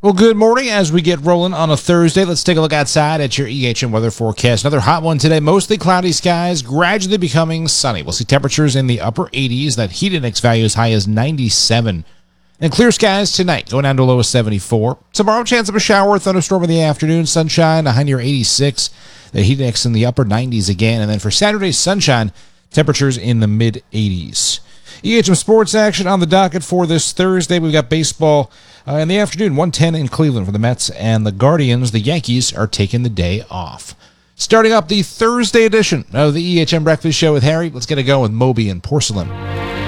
Well, good morning as we get rolling on a Thursday. Let's take a look outside at your EHM weather forecast. Another hot one today. Mostly cloudy skies, gradually becoming sunny. We'll see temperatures in the upper 80s. That heat index value as high as 97. And clear skies tonight, going down to a low of 74. Tomorrow, chance of a shower or thunderstorm in the afternoon. Sunshine, a high near 86. The heat index in the upper 90s again. And then for Saturday, sunshine, temperatures in the mid-80s. EHM sports action on the docket for this Thursday. We've got baseball in the afternoon, 1:10 in Cleveland for the Mets and the Guardians. The Yankees are taking the day off. Starting up the Thursday edition of the EHM Breakfast Show with Harry, let's get it going with Moby and Porcelain.